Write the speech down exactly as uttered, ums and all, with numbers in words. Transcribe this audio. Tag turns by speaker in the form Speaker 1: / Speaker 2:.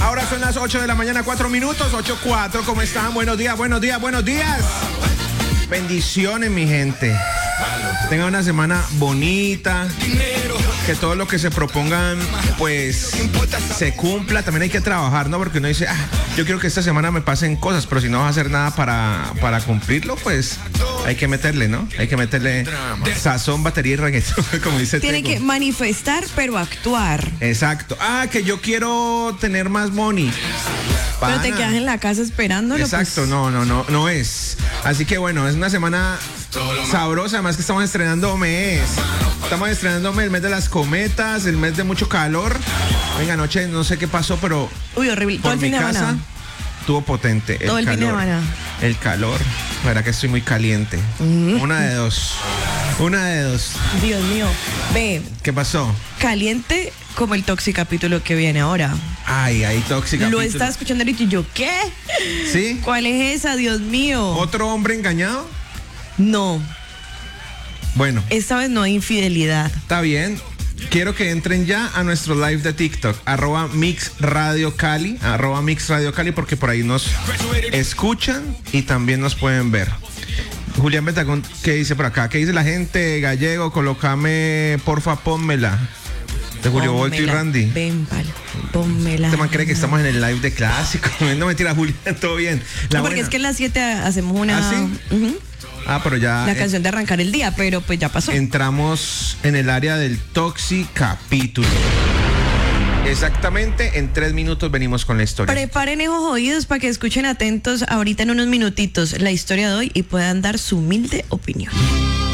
Speaker 1: Ahora son las ocho de la mañana, cuatro minutos, ocho cuatro. ¿Cómo están? Buenos días, buenos días, buenos días. Bendiciones, mi gente. Tengan una semana bonita. Que todo lo que se propongan, pues, se cumpla. También hay que trabajar, ¿no? Porque uno dice, ah, yo quiero que esta semana me pasen cosas, pero si no vas a hacer nada para, para cumplirlo, pues hay que meterle, ¿no? Hay que meterle sazón, batería y reggaetón, como dice
Speaker 2: Tiene
Speaker 1: Tego.
Speaker 2: que manifestar, pero actuar.
Speaker 1: Exacto. Ah, que yo quiero tener más money.
Speaker 2: Pero te
Speaker 1: Pana.
Speaker 2: quedas en la casa esperándolo.
Speaker 1: Exacto,
Speaker 2: pues.
Speaker 1: no, no, no, no es. Así que bueno, es una semana sabrosa, además que estamos estrenando mes. Estamos estrenando mes, el mes de las cometas, el mes de mucho calor. Venga, anoche no sé qué pasó, pero
Speaker 2: Uy, horrible. Todo
Speaker 1: por
Speaker 2: el
Speaker 1: mi
Speaker 2: fin de
Speaker 1: casa
Speaker 2: semana.
Speaker 1: estuvo potente. El
Speaker 2: Todo el
Speaker 1: calor,
Speaker 2: fin de semana.
Speaker 1: El calor. La verdad que estoy muy caliente.
Speaker 2: Mm.
Speaker 1: Una de dos. Una de dos.
Speaker 2: Dios mío. Ve,
Speaker 1: ¿Qué pasó?
Speaker 2: caliente como el Toxic capítulo que viene ahora.
Speaker 1: Ay, ahí tóxica.
Speaker 2: Lo está escuchando ahorita y yo, ¿qué?
Speaker 1: ¿Sí?
Speaker 2: ¿Cuál es esa, Dios mío?
Speaker 1: ¿Otro hombre engañado?
Speaker 2: No,
Speaker 1: Bueno.
Speaker 2: esta vez no hay infidelidad.
Speaker 1: Está bien. Quiero que entren ya a nuestro live de TikTok, arroba Mix Radio Cali, arroba Mix Radio Cali, porque por ahí nos escuchan y también nos pueden ver. Julián Betagón, ¿qué dice por acá? ¿Qué dice la gente? Gallego, colócame, porfa, pónmela. De Julio Volto y
Speaker 2: Pónmela.
Speaker 1: Randy.
Speaker 2: Ven, vale, pónmela.
Speaker 1: Este man cree que estamos en el live de clásico. No, mentira, Julián, todo bien. La
Speaker 2: No, porque
Speaker 1: buena.
Speaker 2: es que a las siete hacemos una...
Speaker 1: ¿Ah, sí?
Speaker 2: Ujú,
Speaker 1: Ah, pero ya
Speaker 2: la
Speaker 1: eh,
Speaker 2: canción de arrancar el día, pero pues ya pasó.
Speaker 1: entramos en el área del Toxi capítulo. Exactamente, en tres minutos venimos con la historia.
Speaker 2: Preparen esos oídos para que escuchen atentos ahorita en unos minutitos la historia de hoy y puedan dar su humilde opinión.